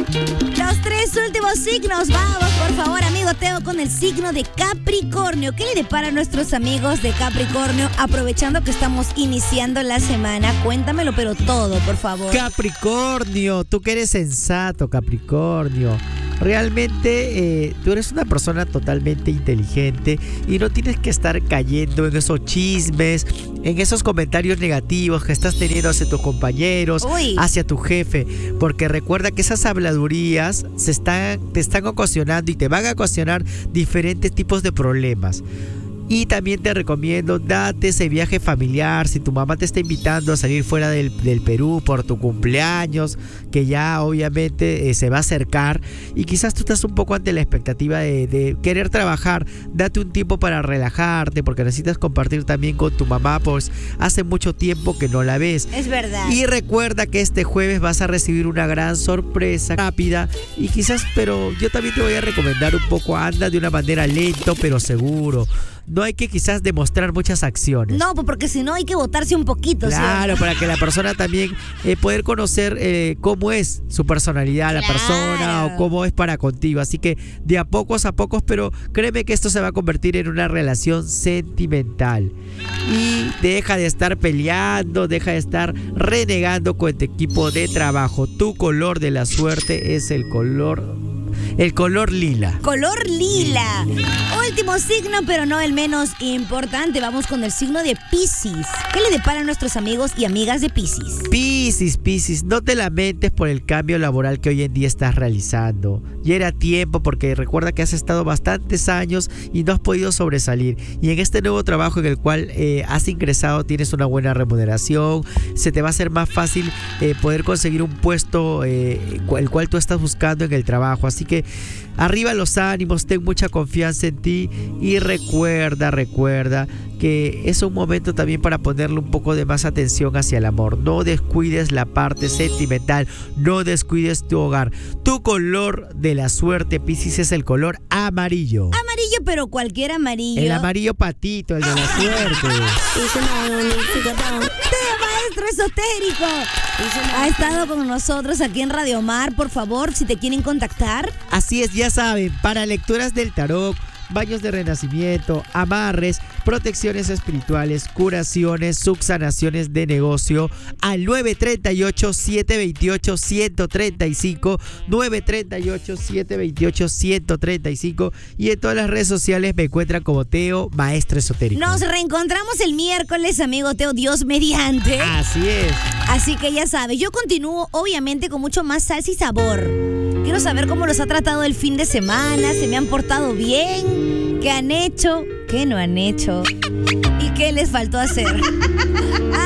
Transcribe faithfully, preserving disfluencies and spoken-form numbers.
Los tres últimos signos, vamos por favor, amigo Teo, con el signo de Capricornio. ¿Qué le depara a nuestros amigos de Capricornio? Aprovechando que estamos iniciando la semana, cuéntamelo pero todo, por favor. Capricornio, tú que eres sensato, Capricornio. Realmente eh, tú eres una persona totalmente inteligente y no tienes que estar cayendo en esos chismes, en esos comentarios negativos que estás teniendo hacia tus compañeros, Uy. hacia tu jefe, porque recuerda que esas habladurías se están, te están ocasionando y te van a ocasionar diferentes tipos de problemas. Y también te recomiendo, date ese viaje familiar. Si tu mamá te está invitando a salir fuera del, del Perú por tu cumpleaños, que ya obviamente eh, se va a acercar, y quizás tú estás un poco ante la expectativa de, de querer trabajar, date un tiempo para relajarte, porque necesitas compartir también con tu mamá, pues hace mucho tiempo que no la ves. Es verdad. Y recuerda que este jueves vas a recibir una gran sorpresa rápida, y quizás, pero yo también te voy a recomendar un poco, anda de una manera lento pero seguro. No hay que quizás demostrar muchas acciones. No, pues porque si no hay que votarse un poquito. Claro, ¿sí? para que la persona también eh, poder conocer eh, cómo es su personalidad, la Claro. persona, o cómo es para contigo. Así que de a pocos a pocos, pero créeme que esto se va a convertir en una relación sentimental. Y deja de estar peleando, deja de estar renegando con tu equipo de trabajo. Tu color de la suerte es el color... El color lila. Color lila. Último signo, pero no el menos importante. Vamos con el signo de Piscis. ¿Qué le depara a nuestros amigos y amigas de Piscis? Piscis, Piscis, no te lamentes por el cambio laboral que hoy en día estás realizando. Ya era tiempo, porque recuerda que has estado bastantes años y no has podido sobresalir. Y en este nuevo trabajo en el cual eh, has ingresado tienes una buena remuneración. Se te va a hacer más fácil eh, poder conseguir un puesto eh, el cual tú estás buscando en el trabajo. Así que arriba los ánimos, ten mucha confianza en ti y recuerda, recuerda que es un momento también para ponerle un poco de más atención hacia el amor. No descuides la parte sentimental, no descuides tu hogar. Tu color de la suerte, Piscis, es el color amarillo. Amarillo, pero cualquier amarillo. El amarillo patito, el de la suerte. Maestro esotérico ha estado con nosotros aquí en Radio Mar. Por favor, si te quieren contactar. Así es, ya saben, para lecturas del tarot, baños de renacimiento, amarres, protecciones espirituales, curaciones, subsanaciones de negocio, al nueve tres ocho, siete dos ocho, uno tres cinco, nueve tres ocho, siete dos ocho, uno tres cinco, y en todas las redes sociales me encuentran como Teo, Maestro Esotérico. Nos reencontramos el miércoles, amigo Teo, Dios mediante. Así es. Así que ya sabes, yo continúo obviamente con mucho más salsa y sabor. Quiero saber cómo los ha tratado el fin de semana, se me han portado bien, qué han hecho, qué no han hecho y qué les faltó hacer.